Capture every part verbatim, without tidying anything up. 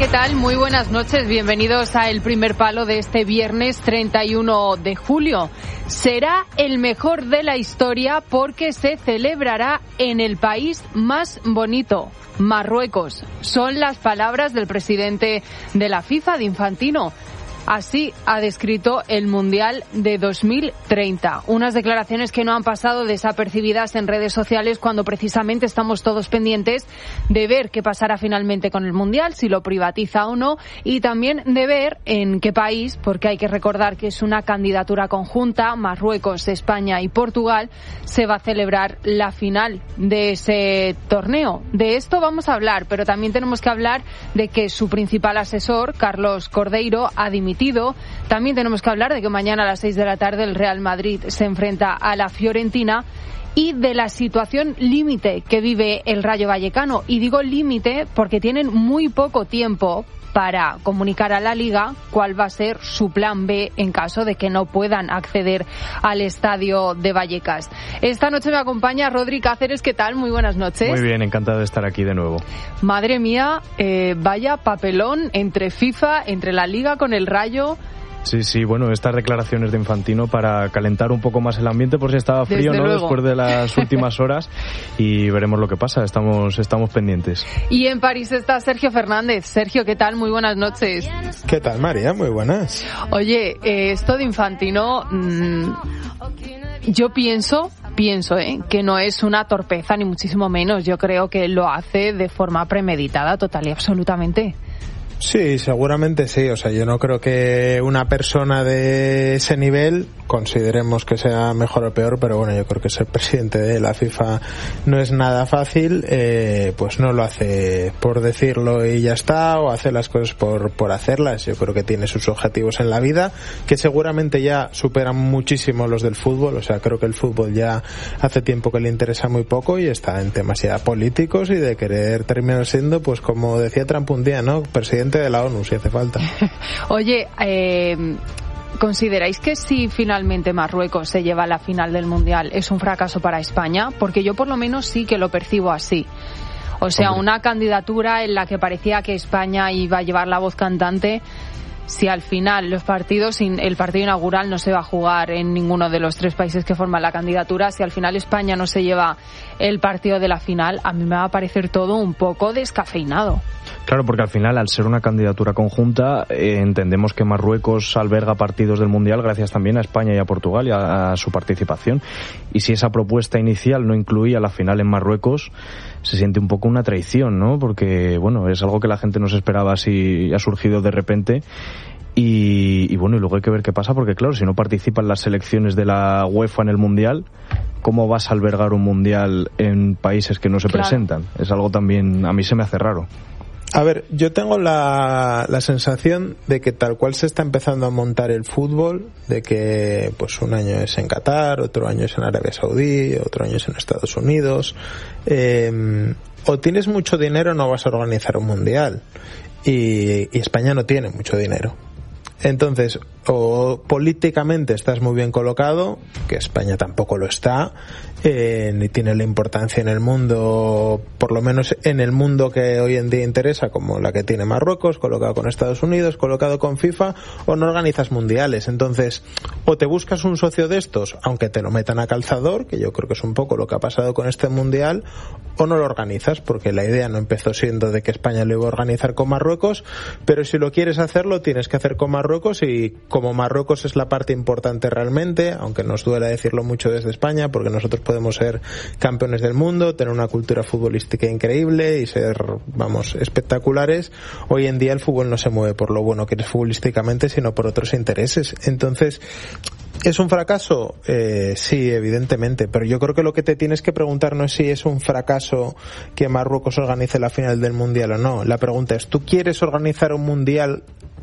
¿qué tal? Muy buenas noches. Bienvenidos a El Primer Palo de este viernes treinta y uno de julio. Será el mejor de la historia porque se celebrará en el país más bonito, Marruecos. Son las palabras del presidente de la FIFA, de Infantino. Así ha descrito el Mundial de dos mil treinta. Unas declaraciones que no han pasado desapercibidas en redes sociales cuando precisamente estamos todos pendientes de ver qué pasará finalmente con el Mundial, si lo privatiza o no, y también de ver en qué país, porque hay que recordar que es una candidatura conjunta, Marruecos, España y Portugal, se va a celebrar la final de ese torneo. De esto vamos a hablar, pero también tenemos que hablar de que su principal asesor, Carlos Cordeiro, ha dimitido. También tenemos que hablar de que mañana a las seis de la tarde el Real Madrid se enfrenta a la Fiorentina y de la situación límite que vive el Rayo Vallecano. Y digo límite porque tienen muy poco tiempo para comunicar a la Liga cuál va a ser su plan B en caso de que no puedan acceder al estadio de Vallecas. Esta noche me acompaña Rodri Cáceres. ¿Qué tal? Muy buenas noches. Muy bien, encantado de estar aquí de nuevo. Madre mía, eh, vaya papelón entre FIFA, entre la Liga con el Rayo. Sí, sí, bueno, estas declaraciones de Infantino para calentar un poco más el ambiente por si estaba frío, ¿no? Después de las últimas horas, y veremos lo que pasa, estamos estamos pendientes. Y en París está Sergio Fernández. Sergio, ¿qué tal? Muy buenas noches. ¿Qué tal, María? Muy buenas. Oye, eh, esto de Infantino, mmm, yo pienso... Pienso ¿eh? que no es una torpeza, ni muchísimo menos. Yo creo que lo hace de forma premeditada, total y absolutamente. Sí, seguramente sí. O sea, yo no creo que una persona de ese nivel, consideremos que sea mejor o peor, pero bueno, yo creo que ser presidente de la FIFA no es nada fácil, eh, pues no lo hace por decirlo y ya está, o hace las cosas por, por hacerlas. Yo creo que tiene sus objetivos en la vida, que seguramente ya superan muchísimo los del fútbol. O sea, creo que el fútbol ya hace tiempo que le interesa muy poco y está en temas ya políticos y de querer terminar siendo, pues como decía Trump un día, ¿no? Presidente de la ONU, si hace falta. Oye, eh, ¿consideráis que si finalmente Marruecos se lleva a la final del Mundial es un fracaso para España? Porque yo por lo menos sí que lo percibo así. O sea, Hombre. una candidatura en la que parecía que España iba a llevar la voz cantante. Si al final los partidos, el partido inaugural no se va a jugar en ninguno de los tres países que forman la candidatura, si al final España no se lleva el partido de la final, a mí me va a parecer todo un poco descafeinado. Claro, porque al final, al ser una candidatura conjunta, eh, entendemos que Marruecos alberga partidos del Mundial gracias también a España y a Portugal y a, a su participación. Y si esa propuesta inicial no incluía la final en Marruecos, se siente un poco una traición, ¿no? Porque, bueno, es algo que la gente no se esperaba si ha surgido de repente. Y, y bueno, y luego hay que ver qué pasa, porque claro, si no participan las selecciones de la UEFA en el Mundial, ¿cómo vas a albergar un Mundial en países que no se claro. presentan? Es algo también, a mí se me hace raro. A ver, yo tengo la, la sensación de que tal cual se está empezando a montar el fútbol, de que pues un año es en Qatar, otro año es en Arabia Saudí, otro año es en Estados Unidos, eh, o tienes mucho dinero o no vas a organizar un mundial, y, y España no tiene mucho dinero. Entonces, o políticamente estás muy bien colocado, que España tampoco lo está, eh, ni tiene la importancia en el mundo, por lo menos en el mundo que hoy en día interesa, como la que tiene Marruecos, colocado con Estados Unidos, colocado con FIFA, o no organizas mundiales. Entonces, o te buscas un socio de estos, aunque te lo metan a calzador, que yo creo que es un poco lo que ha pasado con este mundial, o no lo organizas, porque la idea no empezó siendo de que España lo iba a organizar con Marruecos, pero si lo quieres hacerlo, tienes que hacer con Marruecos, y como Marruecos es la parte importante realmente, aunque nos duela decirlo mucho desde España, porque nosotros podemos ser campeones del mundo, tener una cultura futbolística increíble y ser, vamos, espectaculares, hoy en día el fútbol no se mueve por lo bueno que eres futbolísticamente, sino por otros intereses. Entonces, ¿es un fracaso? Eh, sí, evidentemente, pero yo creo que lo que te tienes que preguntar no es si es un fracaso que Marruecos organice la final del Mundial o no. La pregunta es, ¿tú quieres organizar un Mundial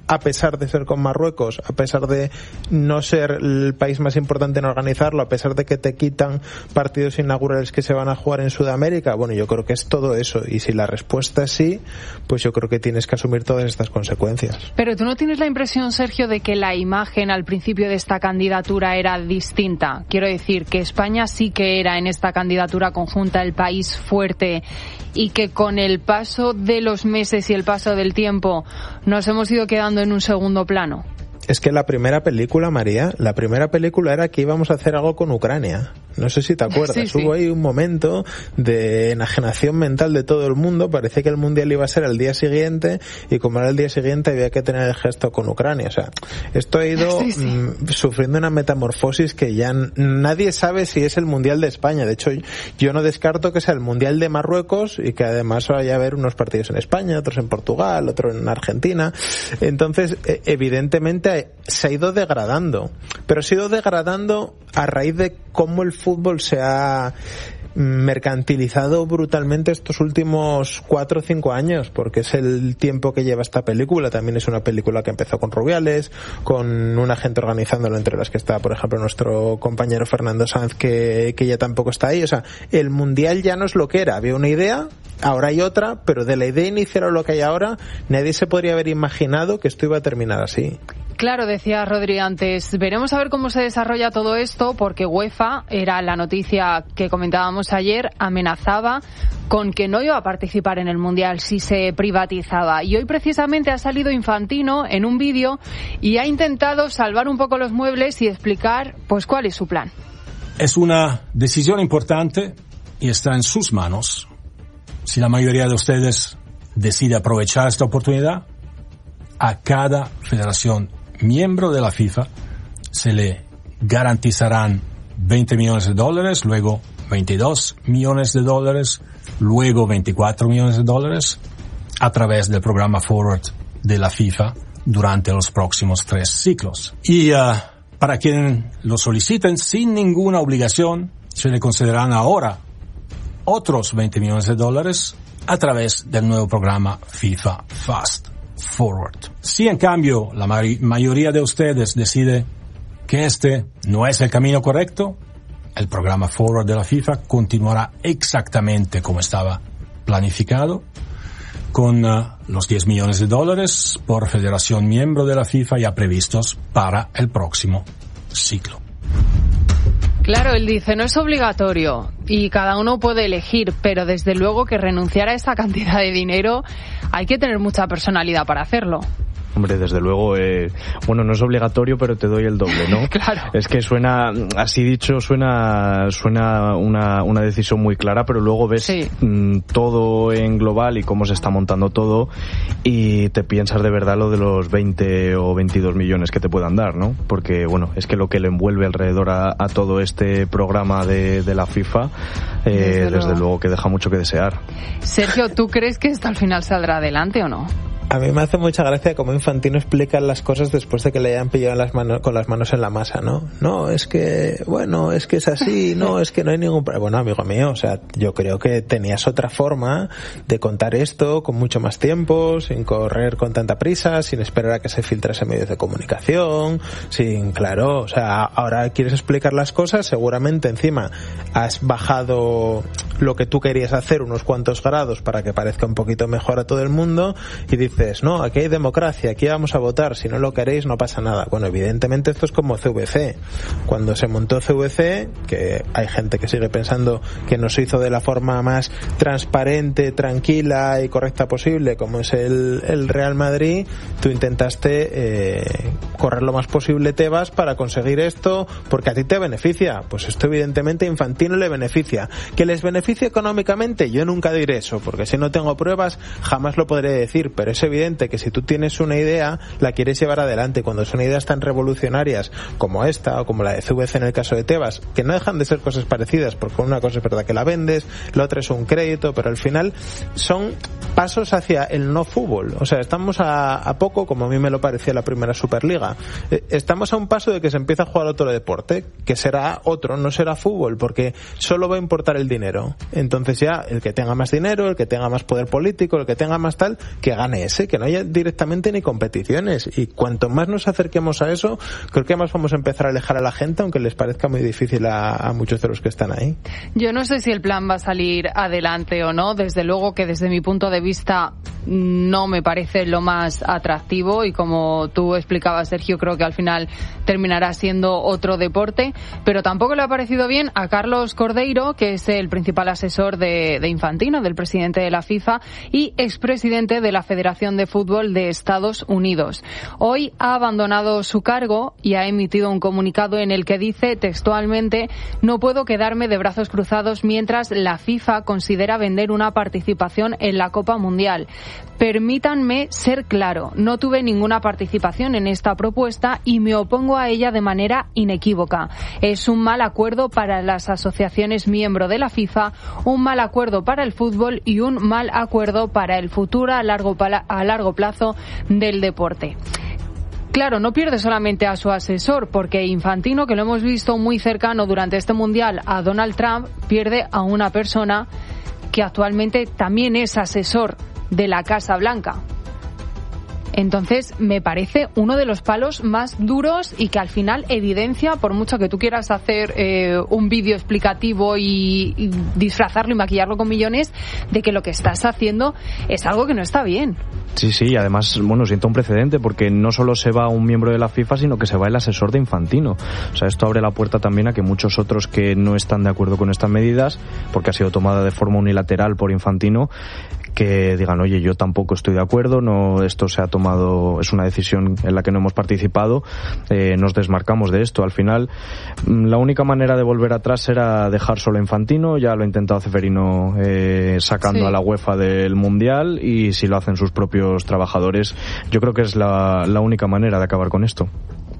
a pesar de ser con Marruecos, a pesar de no ser el país más importante en organizarlo, a pesar de que te quitan partidos inaugurales que se van a jugar en Sudamérica. Bueno, yo creo que es todo eso, y si la respuesta es sí, pues yo creo que tienes que asumir todas estas consecuencias. Pero ¿tú no tienes la impresión, Sergio, de que la imagen al principio de esta candidatura era distinta? Quiero decir que España sí que era en esta candidatura conjunta el país fuerte, y que con el paso de los meses y el paso del tiempo nos hemos ido quedando en un segundo plano. Es que la primera película, María, la primera película era que íbamos a hacer algo con Ucrania. No sé si te acuerdas. Sí, sí. Hubo ahí un momento de enajenación mental de todo el mundo. Parecía que el Mundial iba a ser al día siguiente, y como era el día siguiente había que tener el gesto con Ucrania. O sea, esto ha ido sí, sí. Mm, sufriendo una metamorfosis que ya n- nadie sabe si es el Mundial de España. De hecho, yo no descarto que sea el Mundial de Marruecos, y que además vaya a haber unos partidos en España, otros en Portugal, otros en Argentina. Entonces, evidentemente se ha ido degradando, pero se ha ido degradando a raíz de cómo el fútbol se ha mercantilizado brutalmente estos últimos cuatro o cinco años, porque es el tiempo que lleva esta película. También es una película que empezó con Rubiales, con una gente organizándolo, entre las que está, por ejemplo, nuestro compañero Fernando Sanz, que, que ya tampoco está ahí. O sea, el Mundial ya no es lo que era. Había una idea, ahora hay otra, pero de la idea inicial a lo que hay ahora, nadie se podría haber imaginado que esto iba a terminar así. Claro, decía Rodri antes, veremos a ver cómo se desarrolla todo esto, porque UEFA, era la noticia que comentábamos ayer, amenazaba con que no iba a participar en el Mundial si se privatizaba. Y hoy precisamente ha salido Infantino en un vídeo y ha intentado salvar un poco los muebles y explicar pues cuál es su plan. Es una decisión importante y está en sus manos. Si la mayoría de ustedes decide aprovechar esta oportunidad, a cada federación miembro de la FIFA se le garantizarán veinte millones de dólares, luego veintidós millones de dólares, luego veinticuatro millones de dólares a través del programa Forward de la FIFA durante los próximos tres ciclos. Y uh, para quienes lo soliciten sin ninguna obligación, se le concederán ahora otros veinte millones de dólares a través del nuevo programa FIFA Fast Forward. Si en cambio la ma- mayoría de ustedes decide que este no es el camino correcto, el programa Forward de la FIFA continuará exactamente como estaba planificado, con uh, los diez millones de dólares por federación miembro de la FIFA ya previstos para el próximo ciclo. Claro, él dice, no es obligatorio y cada uno puede elegir, pero desde luego que renunciar a esa cantidad de dinero hay que tener mucha personalidad para hacerlo. Hombre, desde luego, eh, bueno, no es obligatorio, pero te doy el doble, ¿no? Claro. Es que suena, así dicho, suena suena una, una decisión muy clara, pero luego ves sí. mm, todo en global y cómo se está montando todo, y te piensas de verdad lo de los veinte o veintidós millones que te puedan dar, ¿no? Porque, bueno, es que lo que le envuelve alrededor a, a todo este programa de, de la FIFA, eh, desde, desde luego. luego que deja mucho que desear. Sergio, ¿tú crees que esto al final saldrá adelante o no? A mí me hace mucha gracia cómo Infantino explica las cosas después de que le hayan pillado las manos, con las manos en la masa, ¿no? No, es que, bueno, es que es así, no, es que no hay ningún... Bueno, amigo mío, o sea, yo creo que tenías otra forma de contar esto con mucho más tiempo, sin correr con tanta prisa, sin esperar a que se filtrase en medios de comunicación, sin, claro, o sea, ahora quieres explicar las cosas, seguramente encima has bajado lo que tú querías hacer unos cuantos grados para que parezca un poquito mejor a todo el mundo, y dices, no, aquí hay democracia, aquí vamos a votar, si no lo queréis no pasa nada. Bueno, evidentemente esto es como C V C. Cuando se montó C V C, que hay gente que sigue pensando que no se hizo de la forma más transparente, tranquila y correcta posible, como es el, el Real Madrid, tú intentaste eh, correr lo más posible Tebas para conseguir esto, porque a ti te beneficia. Pues esto evidentemente a Infantino le beneficia. ¿Que les beneficia económicamente? Yo nunca diré eso, porque si no tengo pruebas jamás lo podré decir, pero es evidente que si tú tienes una idea, la quieres llevar adelante. Cuando son ideas tan revolucionarias como esta, o como la de C V C en el caso de Tebas, que no dejan de ser cosas parecidas, porque una cosa es verdad que la vendes, la otra es un crédito, pero al final son pasos hacia el no fútbol. O sea, estamos a, a poco, como a mí me lo parecía la primera Superliga, eh, estamos a un paso de que se empieza a jugar otro deporte, que será otro, no será fútbol, porque solo va a importar el dinero. Entonces ya el que tenga más dinero, el que tenga más poder político, el que tenga más tal, que gane ese, que no haya directamente ni competiciones. Y cuanto más nos acerquemos a eso, creo que más vamos a empezar a alejar a la gente, aunque les parezca muy difícil a, a muchos de los que están ahí. Yo no sé si el plan va a salir adelante o no. Desde luego que desde mi punto de vista no me parece lo más atractivo, y como tú explicabas, Sergio, creo que al final terminará siendo otro deporte, pero tampoco le ha parecido bien a Carlos Cordeiro, que es el principal asesor de, de Infantino, del presidente de la FIFA y expresidente de la Federación de Fútbol de Estados Unidos. Hoy ha abandonado su cargo y ha emitido un comunicado en el que dice textualmente: no puedo quedarme de brazos cruzados mientras la FIFA considera vender una participación en la Copa Mundial. Permítanme ser claro, no tuve ninguna participación en esta propuesta y me opongo a ella de manera inequívoca. Es un mal acuerdo para las asociaciones miembro de la FIFA, un mal acuerdo para el fútbol y un mal acuerdo para el futuro a largo, a largo plazo del deporte. Claro, no pierde solamente a su asesor, porque Infantino, que lo hemos visto muy cercano durante este Mundial a Donald Trump, pierde a una persona que actualmente también es asesor de la Casa Blanca. Entonces, me parece uno de los palos más duros y que al final evidencia, por mucho que tú quieras hacer eh, un vídeo explicativo y, y disfrazarlo y maquillarlo con millones, de que lo que estás haciendo es algo que no está bien. Sí, sí, además, bueno, sienta un precedente, porque no solo se va un miembro de la FIFA, sino que se va el asesor de Infantino. O sea, esto abre la puerta también a que muchos otros que no están de acuerdo con estas medidas, porque ha sido tomada de forma unilateral por Infantino, que digan, oye, yo tampoco estoy de acuerdo, no, esto se ha tomado, es una decisión en la que no hemos participado, eh, nos desmarcamos de esto. Al final, la única manera de volver atrás era dejar solo a Infantino. Ya lo ha intentado Ceferino eh, sacando sí. a la UEFA del Mundial, y si lo hacen sus propios trabajadores, yo creo que es la, la única manera de acabar con esto.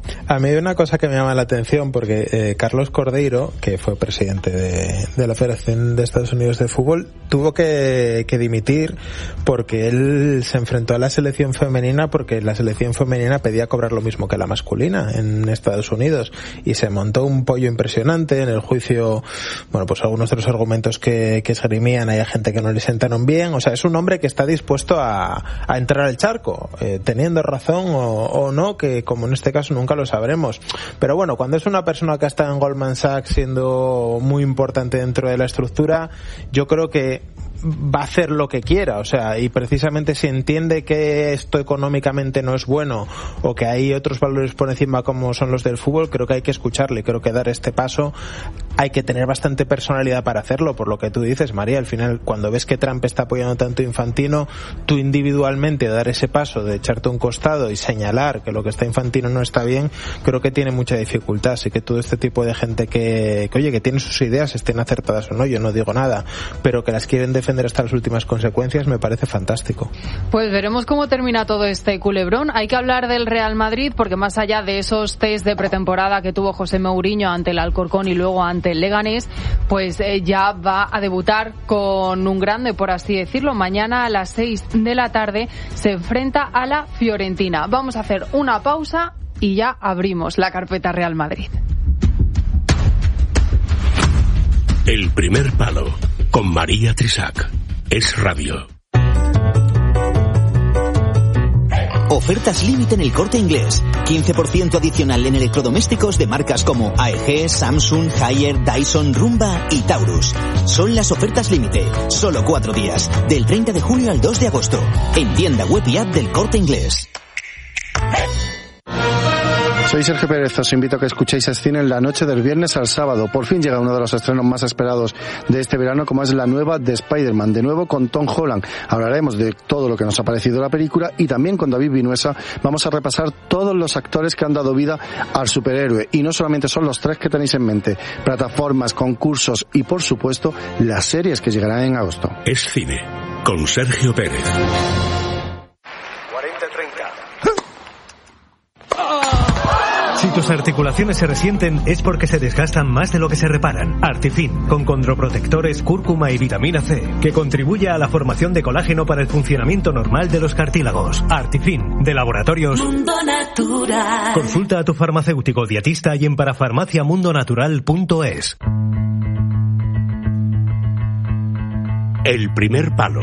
A mí hay una cosa que me llama la atención, porque eh, Carlos Cordeiro, que fue presidente de, de la Federación de Estados Unidos de Fútbol, tuvo que, que dimitir porque él se enfrentó a la selección femenina, porque la selección femenina pedía cobrar lo mismo que la masculina en Estados Unidos, y se montó un pollo impresionante en el juicio. Bueno, pues algunos de los argumentos que, que esgrimían, hay gente que no le sentaron bien. O sea, es un hombre que está dispuesto a, a entrar al charco, eh, teniendo razón o, o no, que como en este caso nunca lo sabremos. Pero bueno, cuando es una persona que ha estado en Goldman Sachs siendo muy importante dentro de la estructura, yo creo que va a hacer lo que quiera. O sea, y precisamente si entiende que esto económicamente no es bueno, o que hay otros valores por encima como son los del fútbol, creo que hay que escucharle. Creo que dar este paso hay que tener bastante personalidad para hacerlo, por lo que tú dices, María. Al final, cuando ves que Trump está apoyando tanto a Infantino, tú individualmente dar ese paso de echarte un costado y señalar que lo que está Infantino no está bien, creo que tiene mucha dificultad. Así que todo este tipo de gente que, que oye, que tiene sus ideas, estén acertadas o no, yo no digo nada, pero que las quieren defender hasta las últimas consecuencias, me parece fantástico. Pues veremos cómo termina todo este culebrón. Hay que hablar del Real Madrid, porque más allá de esos test de pretemporada que tuvo José Mourinho ante el Alcorcón y luego ante el Leganés, pues eh, ya va a debutar con un grande, por así decirlo. Mañana a las seis de la tarde se enfrenta a la Fiorentina. Vamos a hacer una pausa y ya abrimos la carpeta Real Madrid. El primer palo con María Trisac. Es radio. Ofertas límite en El Corte Inglés. quince por ciento adicional en electrodomésticos de marcas como A E G, Samsung, Haier, Dyson, Rumba y Taurus. Son las ofertas límite. Solo cuatro días. Del treinta de julio al dos de agosto. En tienda web y app del Corte Inglés. Soy Sergio Pérez, os invito a que escuchéis Escine en la noche del viernes al sábado. Por fin llega uno de los estrenos más esperados de este verano, como es la nueva de Spider-Man, de nuevo con Tom Holland. Hablaremos de todo lo que nos ha parecido la película, y también con David Vinuesa vamos a repasar todos los actores que han dado vida al superhéroe. Y no solamente son los tres que tenéis en mente: plataformas, concursos y, por supuesto, las series que llegarán en agosto. Es Cine, con Sergio Pérez. Si Si tus articulaciones se resienten es porque se desgastan más de lo que se reparan. Artifin, con condroprotectores, cúrcuma y vitamina C, que contribuye a la formación de colágeno para el funcionamiento normal de los cartílagos. Artifin, de Laboratorios Mundo Natural. Consulta a tu farmacéutico dietista y en parafarmacia mundo natural punto es. El primer palo.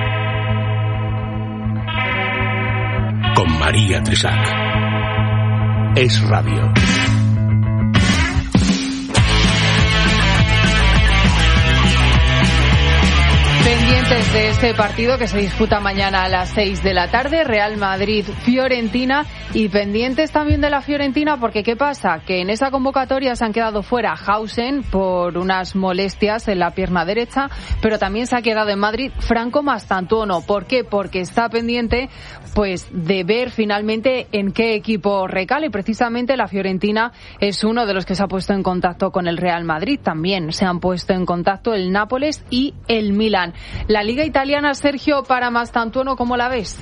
Con María Trisac. Es Radio. Pendientes de este partido que se disputa mañana a las seis de la tarde, Real Madrid-Fiorentina, y pendientes también de la Fiorentina porque ¿qué pasa? Que en esa convocatoria se han quedado fuera Hausen por unas molestias en la pierna derecha, pero también se ha quedado en Madrid Franco Mastantuono. ¿Por qué? Porque está pendiente pues de ver finalmente en qué equipo recala, y precisamente la Fiorentina es uno de los que se ha puesto en contacto con el Real Madrid. También se han puesto en contacto el Nápoles y el Milan. La Liga Italiana, Sergio, para Mastantuono, ¿cómo la ves?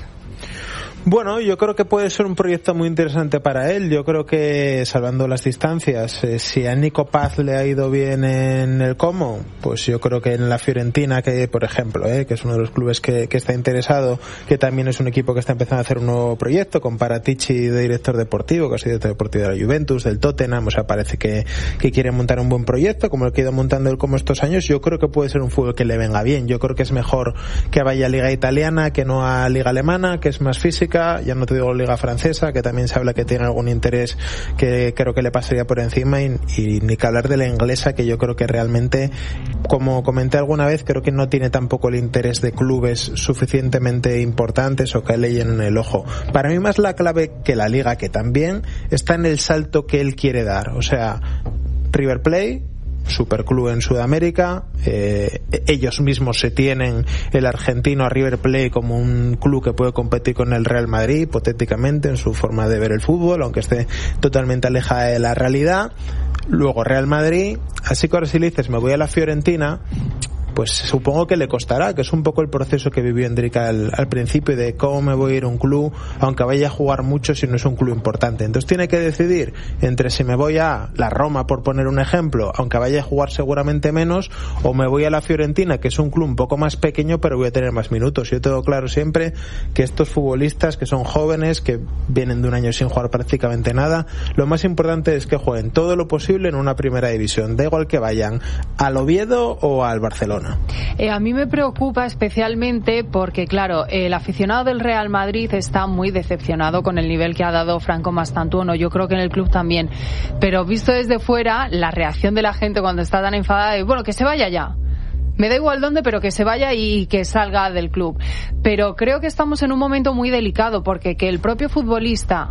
Bueno, yo creo que puede ser un proyecto muy interesante para él. Yo creo que, salvando las distancias, eh, si a Nico Paz le ha ido bien en el Como, pues yo creo que en la Fiorentina, que por ejemplo, eh, que es uno de los clubes que, que está interesado, que también es un equipo que está empezando a hacer un nuevo proyecto, con Paratici de director deportivo, que ha sido director deportivo de la Juventus, del Tottenham, o sea, parece que, que quiere montar un buen proyecto, como el que ha ido montando el Como estos años. Yo creo que puede ser un fútbol que le venga bien. Yo creo que es mejor que vaya a Liga Italiana que no a Liga Alemana, que es más física. Ya no te digo Liga Francesa, que también se habla que tiene algún interés que creo que le pasaría por encima, y, y ni que hablar de la inglesa, que yo creo que realmente, como comenté alguna vez, creo que no tiene tampoco el interés de clubes suficientemente importantes o que le llenen el ojo. Para mí más la clave que la Liga, que también está en el salto que él quiere dar. O sea, River Plate, superclub en Sudamérica, eh, ellos mismos se tienen el argentino a River Plate como un club que puede competir con el Real Madrid, hipotéticamente, en su forma de ver el fútbol, aunque esté totalmente alejada de la realidad. Luego Real Madrid, así que ahora si le dices me voy a la Fiorentina, pues supongo que le costará, que es un poco el proceso que vivió Endrick al, al principio, de cómo me voy a ir a un club aunque vaya a jugar mucho si no es un club importante. Entonces tiene que decidir entre si me voy a la Roma, por poner un ejemplo, aunque vaya a jugar seguramente menos, o me voy a la Fiorentina, que es un club un poco más pequeño pero voy a tener más minutos. Yo tengo claro siempre que estos futbolistas que son jóvenes, que vienen de un año sin jugar prácticamente nada, lo más importante es que jueguen todo lo posible en una primera división, da igual que vayan al Oviedo o al Barcelona. Eh, a mí me preocupa especialmente porque, claro, el aficionado del Real Madrid está muy decepcionado con el nivel que ha dado Franco Mastantuono. Yo creo que en el club también. Pero visto desde fuera, la reacción de la gente cuando está tan enfadada es, bueno, que se vaya ya. Me da igual dónde, pero que se vaya y que salga del club. Pero creo que estamos en un momento muy delicado, porque que el propio futbolista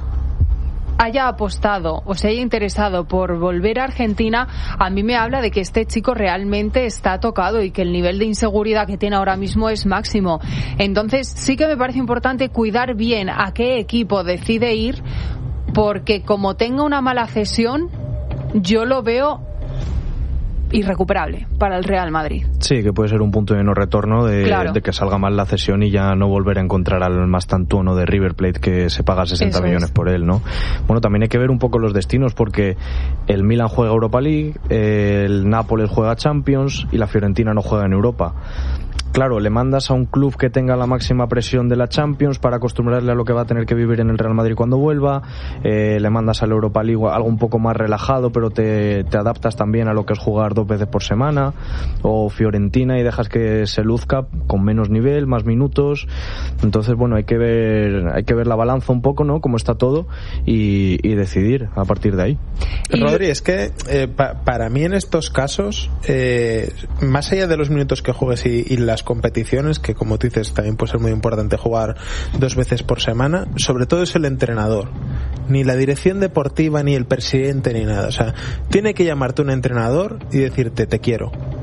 haya apostado o se haya interesado por volver a Argentina, a mí me habla de que este chico realmente está tocado y que el nivel de inseguridad que tiene ahora mismo es máximo. Entonces sí que me parece importante cuidar bien a qué equipo decide ir, porque como tenga una mala cesión, yo lo veo irrecuperable para el Real Madrid. Sí, que puede ser un punto de no retorno de, claro. de que salga mal la cesión y ya no volver a encontrar al Mastantuono de River Plate, que se paga sesenta Eso millones es. por él, ¿no? Bueno, también hay que ver un poco los destinos, porque el Milan juega Europa League, el Nápoles juega Champions y la Fiorentina no juega en Europa. Claro, le mandas a un club que tenga la máxima presión de la Champions para acostumbrarle a lo que va a tener que vivir en el Real Madrid cuando vuelva, eh, le mandas a la Europa League algo un poco más relajado, pero te, te adaptas también a lo que es jugar dos veces por semana, o Fiorentina y dejas que se luzca con menos nivel, más minutos. Entonces, bueno, hay que ver hay que ver la balanza un poco, ¿no?, cómo está todo, y, y decidir a partir de ahí. Y... Rodri, es que eh, pa, para mí en estos casos, eh, más allá de los minutos que juegues y, y las competiciones, que como tú dices también puede ser muy importante jugar dos veces por semana, sobre todo es el entrenador, ni la dirección deportiva ni el presidente ni nada. O sea, tiene que llamarte un entrenador y decirte te quiero,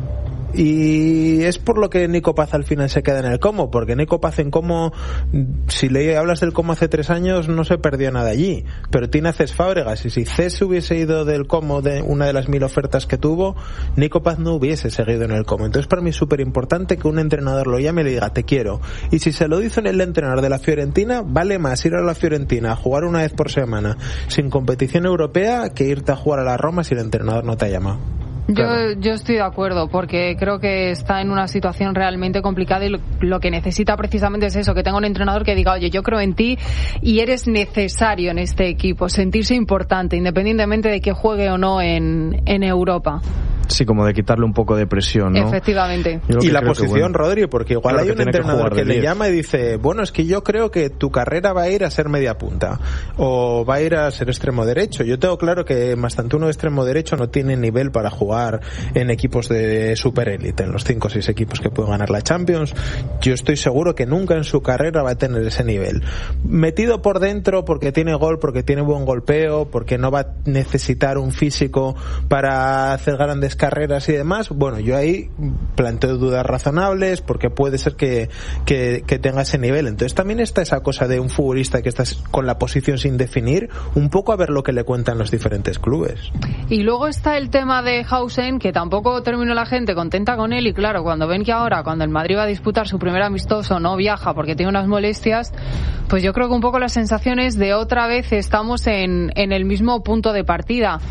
Y es por lo que Nico Paz al final se queda en el Como, porque Nico Paz en Como, si le hablas del Como hace tres años, no se perdió nada allí, pero tiene a Cés Fábregas, y si Cés hubiese ido del Como de una de las mil ofertas que tuvo, Nico Paz no hubiese seguido en el Como. Entonces para mí es súper importante que un entrenador lo llame y le diga te quiero, y si se lo dice el entrenador de la Fiorentina, vale más ir a la Fiorentina a jugar una vez por semana sin competición europea que irte a jugar a la Roma si el entrenador no te ha llamado. Yo, yo estoy de acuerdo, porque creo que está en una situación realmente complicada y lo, lo que necesita precisamente es eso, que tenga un entrenador que diga, oye, yo creo en ti y eres necesario en este equipo, sentirse importante, independientemente de que juegue o no en, en Europa. Sí, como de quitarle un poco de presión, ¿no? Efectivamente. Y la posición, que, bueno, Rodri, porque igual claro hay un entrenador que, que le llama y dice, bueno, es que yo creo que tu carrera va a ir a ser media punta o va a ir a ser extremo derecho. Yo tengo claro que Mastantuono de extremo derecho no tiene nivel para jugar en equipos de superélite, en los cinco o seis equipos que pueden ganar la Champions. Yo estoy seguro que nunca en su carrera va a tener ese nivel. Metido por dentro porque tiene gol, porque tiene buen golpeo, porque no va a necesitar un físico para hacer grandes carreras y demás, bueno, yo ahí planteo dudas razonables porque puede ser que, que, que tenga ese nivel. Entonces también está esa cosa de un futbolista que está con la posición sin definir, un poco a ver lo que le cuentan los diferentes clubes. Y luego está el tema de Hausen, que tampoco terminó la gente contenta con él, y claro, cuando ven que ahora, cuando el Madrid va a disputar su primer amistoso, no viaja porque tiene unas molestias, pues yo creo que un poco las sensaciones de otra vez estamos en, en el mismo punto de partida.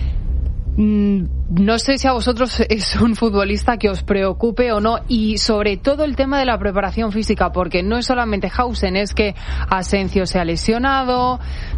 No sé si a vosotros es un futbolista que os preocupe o no, y sobre todo el tema de la preparación física, porque no es solamente Hausen, es que Asencio se ha lesionado.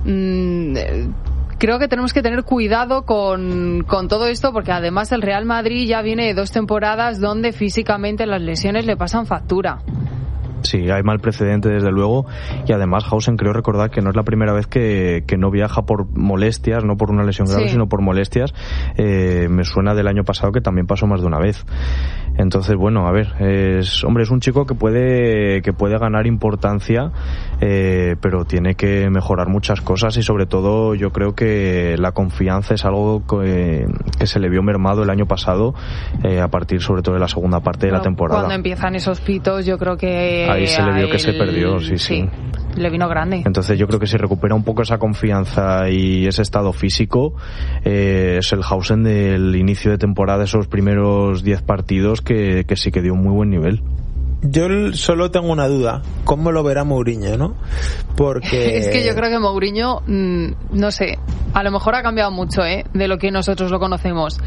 Creo que tenemos que tener cuidado con, con todo esto, porque además el Real Madrid ya viene de dos temporadas donde físicamente las lesiones le pasan factura. Sí, hay mal precedente desde luego, y además Hausen creo recordar que no es la primera vez que, que no viaja por molestias, no por una lesión grave, sí, sino por molestias. Eh, me suena del año pasado que también pasó más de una vez. Entonces, bueno, a ver, es, hombre, es un chico que puede que puede ganar importancia, eh, pero tiene que mejorar muchas cosas, y sobre todo yo creo que la confianza es algo que, que se le vio mermado el año pasado, eh, a partir sobre todo de la segunda parte de bueno, la temporada. Cuando empiezan esos pitos, yo creo que ahí se le vio el... que se perdió, sí, sí, sí. Le vino grande. Entonces yo creo que si recupera un poco esa confianza y ese estado físico, eh, es el Hausen del inicio de temporada, esos primeros diez partidos que, que sí que dio un muy buen nivel. Yo solo tengo una duda, ¿cómo lo verá Mourinho, no? Porque es que yo creo que Mourinho, mmm, no sé, a lo mejor ha cambiado mucho, ¿eh? De lo que nosotros lo conocemos.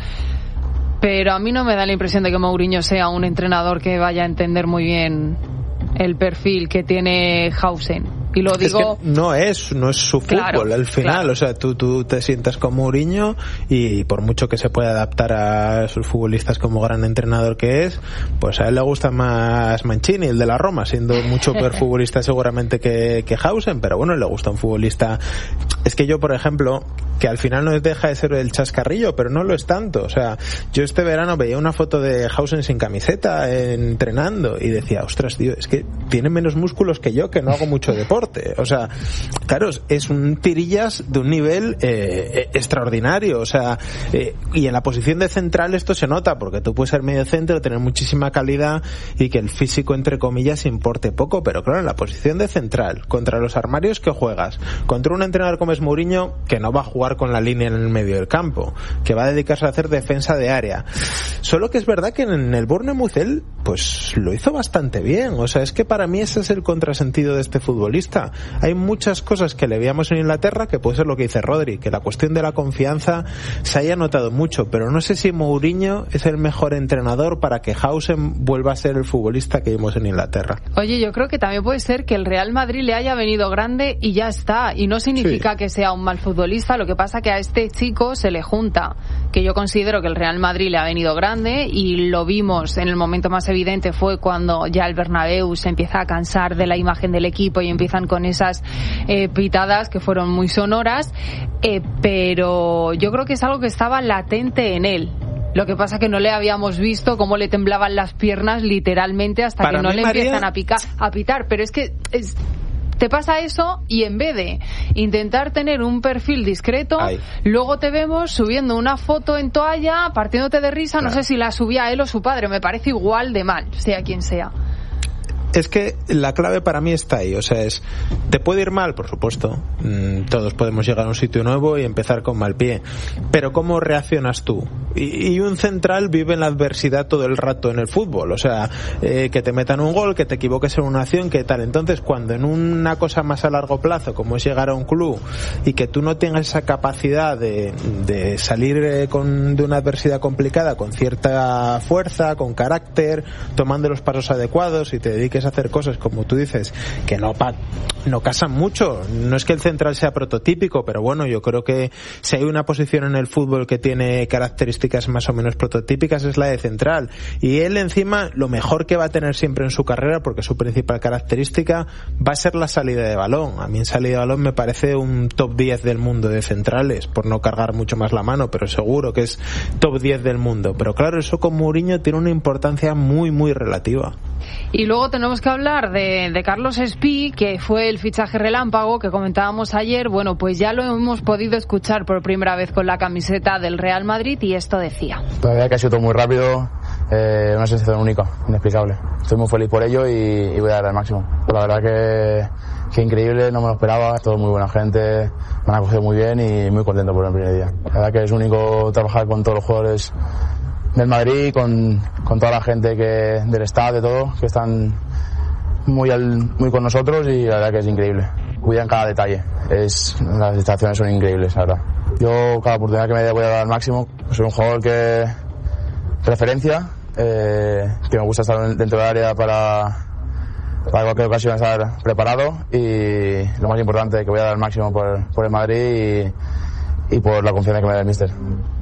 Pero a mí no me da la impresión de que Mourinho sea un entrenador que vaya a entender muy bien el perfil que tiene Hausen. Y lo digo... Es que no es, no es su fútbol, claro, al final. Claro. O sea, tú, tú te sientas con Mourinho y por mucho que se pueda adaptar a sus futbolistas como gran entrenador que es, pues a él le gusta más Mancini, el de la Roma, siendo mucho peor futbolista seguramente que, que Hausen, pero bueno, le gusta un futbolista. Es que yo, por ejemplo, que al final no deja de ser el chascarrillo, pero no lo es tanto. O sea, yo este verano veía una foto de Hausen sin camiseta entrenando y decía, ostras, tío, es que tiene menos músculos que yo, que no hago mucho deporte. O sea, claro, es un tirillas de un nivel eh, extraordinario. O sea, eh, y en la posición de central esto se nota, porque tú puedes ser medio centro, tener muchísima calidad y que el físico, entre comillas, importe poco, pero claro, en la posición de central, contra los armarios que juegas, contra un entrenador como es Mourinho, que no va a jugar con la línea en el medio del campo, que va a dedicarse a hacer defensa de área. Solo que es verdad que en el Bournemouth él, pues lo hizo bastante bien. O sea, es que para mí ese es el contrasentido de este futbolista. Hay muchas cosas que le veíamos en Inglaterra, que puede ser lo que dice Rodri, que la cuestión de la confianza se haya notado mucho, pero no sé si Mourinho es el mejor entrenador para que Hausen vuelva a ser el futbolista que vimos en Inglaterra. Oye, yo creo que también puede ser que el Real Madrid le haya venido grande y ya está, y no significa sí. que sea un mal futbolista. Lo que pasa que a este chico se le junta, que yo considero que el Real Madrid le ha venido grande, y lo vimos en el momento más evidente fue cuando ya el Bernabéu se empieza a cansar de la imagen del equipo y empiezan con esas eh, pitadas que fueron muy sonoras, eh, pero yo creo que es algo que estaba latente en él. Lo que pasa que no le habíamos visto cómo le temblaban las piernas literalmente hasta Para que no le María... empiezan a, picar, a pitar, pero es que es... Te pasa eso y en vez de intentar tener un perfil discreto, Ay. luego te vemos subiendo una foto en toalla, partiéndote de risa, claro. No sé si la subía él o su padre, me parece igual de mal, sea quien sea. Es que la clave para mí está ahí, o sea, es, te puede ir mal, por supuesto, mm, todos podemos llegar a un sitio nuevo y empezar con mal pie, pero ¿cómo reaccionas tú? Y, y un central vive en la adversidad todo el rato en el fútbol, o sea, eh, que te metan un gol, que te equivoques en una acción, que tal. Entonces, cuando en una cosa más a largo plazo, como es llegar a un club, y que tú no tengas esa capacidad de, de salir eh, con, de una adversidad complicada con cierta fuerza, con carácter, tomando los pasos adecuados y te dediques a hacer cosas, como tú dices, que no pa- no casan mucho. No es que el central sea prototípico, pero bueno, yo creo que si hay una posición en el fútbol que tiene características más o menos prototípicas es la de central. Y él encima, lo mejor que va a tener siempre en su carrera, porque su principal característica va a ser la salida de balón. A mí en salida de balón me parece un top diez del mundo de centrales, por no cargar mucho más la mano, pero seguro que es top diez del mundo. Pero claro, eso con Mourinho tiene una importancia muy, muy relativa. Y luego tenemos que hablar de, de Carlos Espí, que fue el fichaje relámpago que comentábamos ayer. Bueno, pues ya lo hemos podido escuchar por primera vez con la camiseta del Real Madrid y esto decía. La verdad que ha sido todo muy rápido, eh, una sensación única, inexplicable. Estoy muy feliz por ello y, y voy a dar el máximo. La verdad que, que increíble, no me lo esperaba, todo muy buena gente, me han acogido muy bien y muy contento por el primer día. La verdad que es único trabajar con todos los jugadores del Madrid, con, con toda la gente que del staff, de todo, que están muy al, muy con nosotros y la verdad que es increíble. Cuidan cada detalle, es, las instalaciones son increíbles, la verdad. Yo cada oportunidad que me dé voy a dar al máximo. Soy un jugador que referencia, eh, que me gusta estar dentro del área para, para cualquier ocasión estar preparado y lo más importante, que voy a dar al máximo por, por el Madrid y, y por la confianza que me da el míster.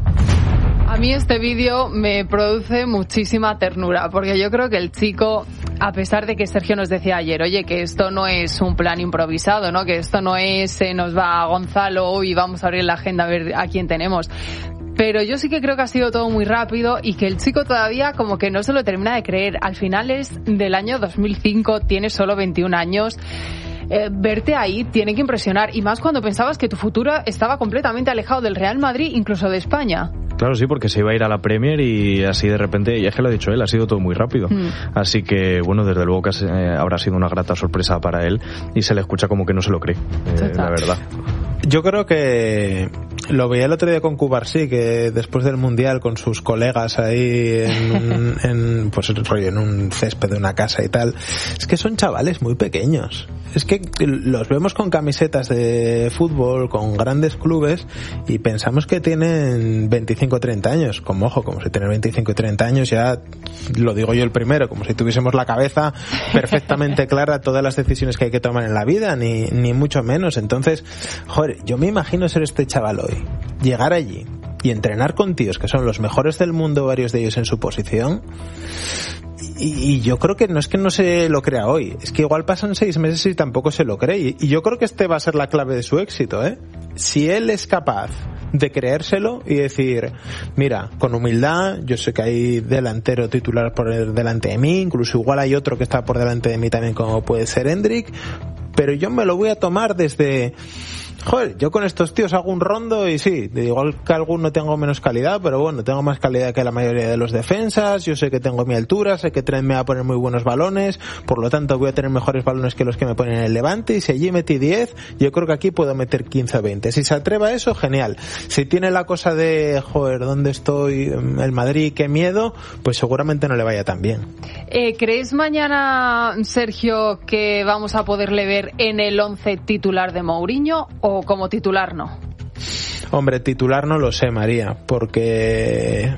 A mí este vídeo me produce muchísima ternura, porque yo creo que el chico, a pesar de que Sergio nos decía ayer, oye, que esto no es un plan improvisado, ¿no? Que esto no es, eh, nos va a Gonzalo y vamos a abrir la agenda a ver a quién tenemos. Pero yo sí que creo que ha sido todo muy rápido y que el chico todavía como que no se lo termina de creer. Al final es del año dos mil cinco, tiene solo veintiún años. Eh, verte ahí tiene que impresionar, y más cuando pensabas que tu futuro estaba completamente alejado del Real Madrid, incluso de España. Claro, sí, porque se iba a ir a la Premier y así de repente, y es que lo ha dicho él, ha sido todo muy rápido. Mm. Así que, bueno, desde luego que eh, habrá sido una grata sorpresa para él y se le escucha como que no se lo cree, eh, la verdad. Yo creo que lo veía el otro día con Cubarsí, que después del Mundial con sus colegas ahí en, en pues rollo en un césped de una casa y tal, es que son chavales muy pequeños. Es que los vemos con camisetas de fútbol, con grandes clubes, y pensamos que tienen veinticinco o treinta años. Como ojo, como si tener veinticinco o treinta años ya, lo digo yo el primero, como si tuviésemos la cabeza perfectamente clara todas las decisiones que hay que tomar en la vida, ni, ni mucho menos. Entonces, joder, yo me imagino ser este chaval hoy, llegar allí y entrenar con tíos que son los mejores del mundo, varios de ellos en su posición. Y, y yo creo que no es que no se lo crea hoy, es que igual pasan seis meses y tampoco se lo cree. Y, y yo creo que este va a ser la clave de su éxito, ¿eh? Si él es capaz de creérselo y decir, mira, con humildad, yo sé que hay delantero titular por delante de mí, incluso igual hay otro que está por delante de mí también, como puede ser Hendrik, pero yo me lo voy a tomar desde... Joder, yo con estos tíos hago un rondo y sí, igual que alguno tengo menos calidad, pero bueno, tengo más calidad que la mayoría de los defensas, yo sé que tengo mi altura, sé que me va a poner muy buenos balones, por lo tanto voy a tener mejores balones que los que me ponen en el Levante, y si allí metí diez, yo creo que aquí puedo meter quince o veinte. Si se atreve a eso, genial. Si tiene la cosa de, joder, ¿dónde estoy? El Madrid, qué miedo, pues seguramente no le vaya tan bien. Eh, ¿Crees mañana, Sergio, que vamos a poderle ver en el once titular de Mourinho o como titular no? Hombre, titular no lo sé, María, porque...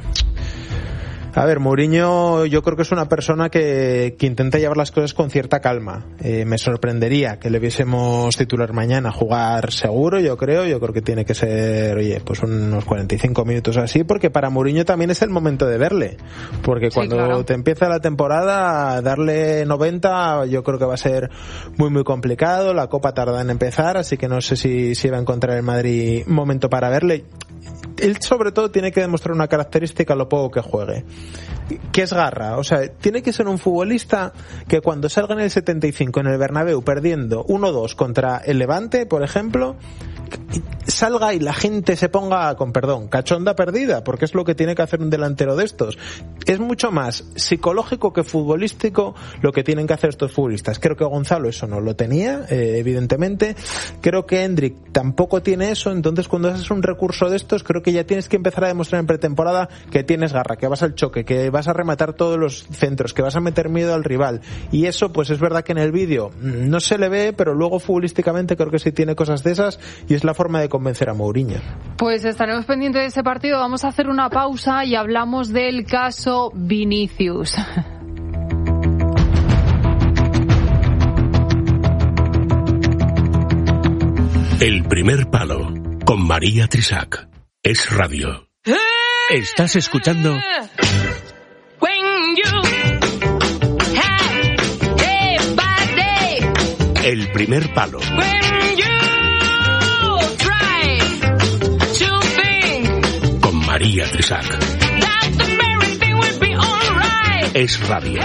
A ver, Mourinho yo creo que es una persona que, que intenta llevar las cosas con cierta calma. Eh, me sorprendería que le viésemos titular mañana, jugar seguro, yo creo. Yo creo que tiene que ser, oye, pues unos cuarenta y cinco minutos así, porque para Mourinho también es el momento de verle. Porque cuando sí, claro, te empieza la temporada, darle noventa yo creo que va a ser muy, muy complicado. La Copa tarda en empezar, así que no sé si, si va a encontrar el Madrid momento para verle. él sobre todo tiene que demostrar una característica a lo poco que juegue, que es garra. O sea, tiene que ser un futbolista que cuando salga en el setenta y cinco en el Bernabéu perdiendo uno dos contra el Levante, por ejemplo, salga y la gente se ponga, con perdón, cachonda perdida, porque es lo que tiene que hacer un delantero de estos. Es mucho más psicológico que futbolístico lo que tienen que hacer estos futbolistas. Creo que Gonzalo eso no lo tenía, eh, evidentemente. Creo que Hendrik tampoco tiene eso. Entonces, cuando haces un recurso de estos, creo que ya tienes que empezar a demostrar en pretemporada que tienes garra, que vas al choque, que vas a rematar todos los centros, que vas a meter miedo al rival. Y eso, pues es verdad que en el vídeo no se le ve, pero luego futbolísticamente creo que sí tiene cosas de esas, y es la forma de convencer a Mourinho. Pues estaremos pendientes de ese partido. Vamos a hacer una pausa y hablamos del caso Vinicius. El primer palo con María Trisac. Es radio. Estás escuchando El primer palo. Con María Trisac. Es radio.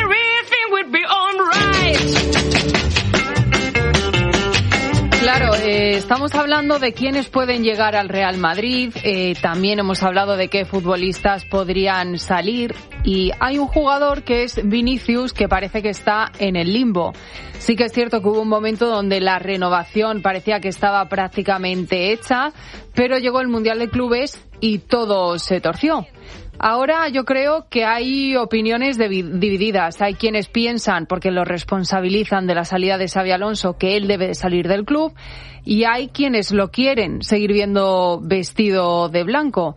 Claro, eh, estamos hablando de quiénes pueden llegar al Real Madrid, eh, también hemos hablado de qué futbolistas podrían salir, y hay un jugador que es Vinicius que parece que está en el limbo. Sí que es cierto que hubo un momento donde la renovación parecía que estaba prácticamente hecha, pero llegó el Mundial de Clubes y todo se torció. Ahora yo creo que hay opiniones divididas. Hay quienes piensan, porque lo responsabilizan de la salida de Xabi Alonso, que él debe de salir del club, y hay quienes lo quieren seguir viendo vestido de blanco.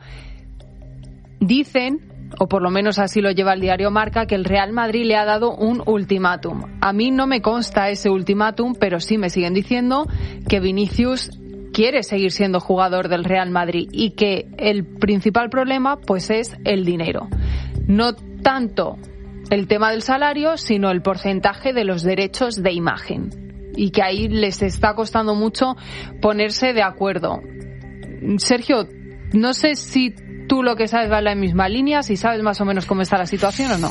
Dicen, o por lo menos así lo lleva el diario Marca, que el Real Madrid le ha dado un ultimátum. A mí no me consta ese ultimátum, pero sí me siguen diciendo que Vinicius quiere seguir siendo jugador del Real Madrid y que el principal problema pues es el dinero. No tanto el tema del salario, sino el porcentaje de los derechos de imagen, y que ahí les está costando mucho ponerse de acuerdo. Sergio, no sé si tú lo que sabes va en la misma línea, si sabes más o menos cómo está la situación o no.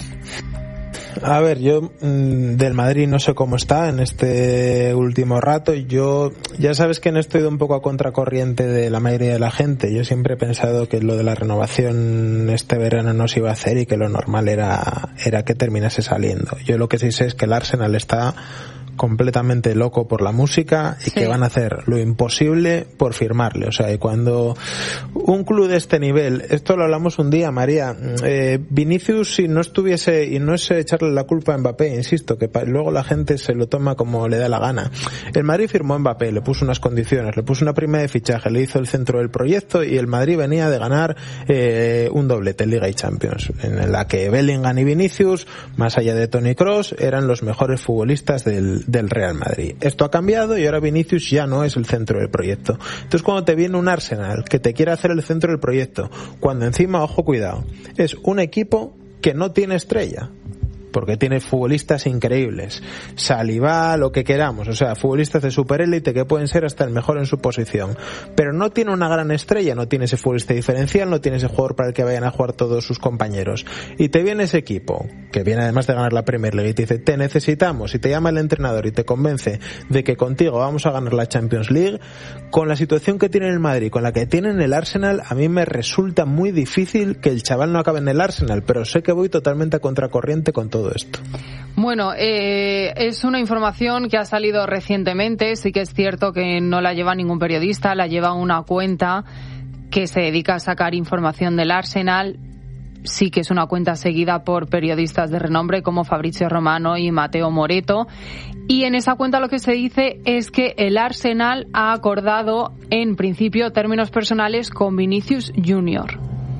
A ver, yo mmm, del Madrid no sé cómo está en este último rato. Yo ya sabes que no estoy un poco a contracorriente de la mayoría de la gente. Yo siempre he pensado que lo de la renovación este verano no se iba a hacer y que lo normal era, era que terminase saliendo. Yo lo que sí sé es que el Arsenal está completamente loco por la música y sí, que van a hacer lo imposible por firmarle. O sea, y cuando un club de este nivel, esto lo hablamos un día, María, eh, Vinicius, si no estuviese, y no es echarle la culpa a Mbappé, insisto, que pa, luego la gente se lo toma como le da la gana. El Madrid firmó a Mbappé, le puso unas condiciones, le puso una prima de fichaje, le hizo el centro del proyecto, y el Madrid venía de ganar eh, un doblete en Liga y Champions, en la que Bellingham y Vinicius, más allá de Toni Kroos, eran los mejores futbolistas del del Real Madrid. Esto ha cambiado y ahora Vinicius ya no es el centro del proyecto. Entonces, cuando te viene un Arsenal que te quiere hacer el centro del proyecto, cuando encima, ojo, cuidado, es un equipo que no tiene estrella, porque tiene futbolistas increíbles, Saliba, lo que queramos, o sea, futbolistas de superélite que pueden ser hasta el mejor en su posición, pero no tiene una gran estrella, no tiene ese futbolista diferencial, no tiene ese jugador para el que vayan a jugar todos sus compañeros, y te viene ese equipo, que viene además de ganar la Premier League, y te dice, te necesitamos, y te llama el entrenador y te convence de que contigo vamos a ganar la Champions League. Con la situación que tiene el Madrid, con la que tiene en el Arsenal, a mí me resulta muy difícil que el chaval no acabe en el Arsenal, pero sé que voy totalmente a contracorriente con todo esto. Bueno, eh, es una información que ha salido recientemente. Sí que es cierto que no la lleva ningún periodista, la lleva una cuenta que se dedica a sacar información del Arsenal. Sí que es una cuenta seguida por periodistas de renombre como Fabrizio Romano y Mateo Moreto, y en esa cuenta lo que se dice es que el Arsenal ha acordado en principio términos personales con Vinicius Junior,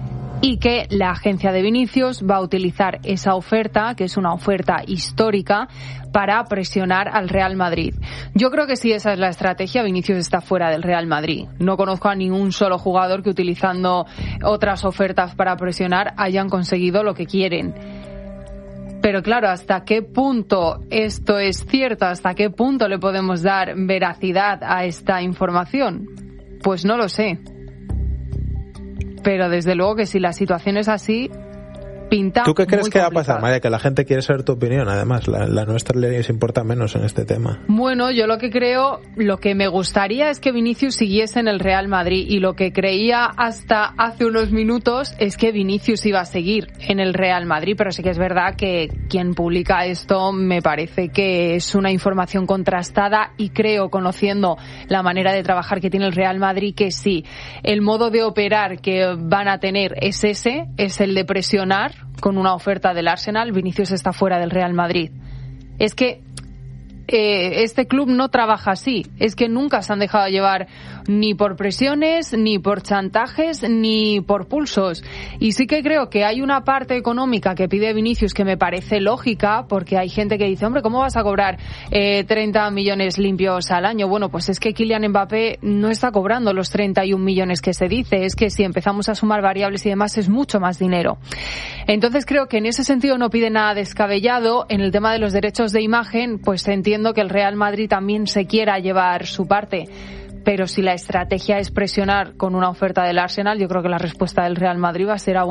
y que la agencia de Vinicius va a utilizar esa oferta, que es una oferta histórica, para presionar al Real Madrid. Yo creo que si esa es la estrategia, Vinicius está fuera del Real Madrid. No conozco a ningún solo jugador que utilizando otras ofertas para presionar hayan conseguido lo que quieren. Pero claro, ¿hasta qué punto esto es cierto? ¿Hasta qué punto le podemos dar veracidad a esta información? Pues no lo sé. pero desde luego que si la situación es así, pinta. ¿Tú qué crees muy que va a complicado. pasar, María? Que la gente quiere saber tu opinión, además. La, la nuestra les importa menos en este tema. Bueno, yo lo que creo, lo que me gustaría es que Vinicius siguiese en el Real Madrid, y lo que creía hasta hace unos minutos es que Vinicius iba a seguir en el Real Madrid, pero sí que es verdad que quien publica esto me parece que es una información contrastada, y creo, conociendo la manera de trabajar que tiene el Real Madrid, que sí, el modo de operar que van a tener es ese, es el de presionar con una oferta del Arsenal. Vinicius está fuera del Real Madrid. Es que eh, este club no trabaja así. Es que nunca se han dejado llevar ni por presiones, ni por chantajes, ni por pulsos. Y sí que creo que hay una parte económica que pide Vinicius que me parece lógica, porque hay gente que dice, hombre, ¿cómo vas a cobrar eh, treinta millones limpios al año? Bueno, pues es que Kylian Mbappé no está cobrando los treinta y un millones que se dice. Es que si empezamos a sumar variables y demás, es mucho más dinero. Entonces creo que en ese sentido no pide nada descabellado. En el tema de los derechos de imagen, pues entiendo que el Real Madrid también se quiera llevar su parte. Pero si la estrategia es presionar con una oferta del Arsenal, yo creo que la respuesta del Real Madrid va a ser